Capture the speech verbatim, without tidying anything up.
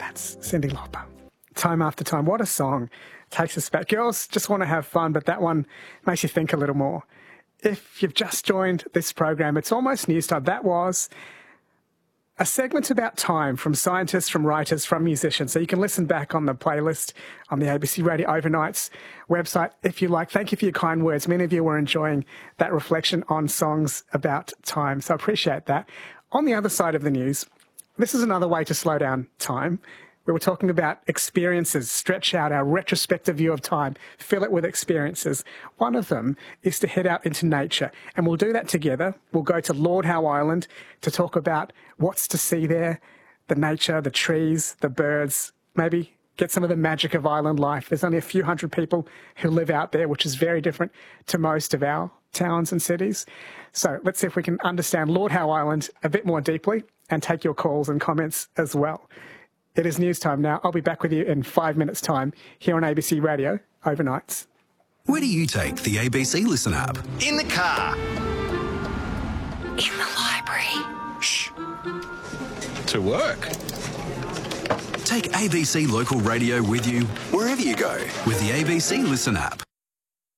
That's Cyndi Lauper. Time After Time. What a song. Takes us back. Girls just want to have fun, but that one makes you think a little more. If you've just joined this program, it's almost news time. That was a segment about time from scientists, from writers, from musicians. So you can listen back on the playlist on the A B C Radio Overnights website if you like. Thank you for your kind words. Many of you were enjoying that reflection on songs about time. So I appreciate that. On the other side of the news, this is another way to slow down time. We were talking about experiences, stretch out our retrospective view of time, fill it with experiences. One of them is to head out into nature, and we'll do that together. We'll go to Lord Howe Island to talk about what's to see there, the nature, the trees, the birds, maybe get some of the magic of island life. There's only a few hundred people who live out there, which is very different to most of our towns and cities. So let's see if we can understand Lord Howe Island a bit more deeply and take your calls and comments as well. It is news time now. I'll be back with you in five minutes' time here on A B C Radio Overnights. Where do you take the A B C Listen app? In the car. In the library. Shh. To work. Take A B C Local Radio with you wherever you go with the A B C Listen app.